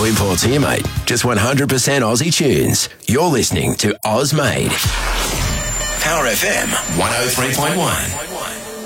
No imports here, mate. Just 100% Aussie tunes. You're listening to Oz Made. Power FM 103.1.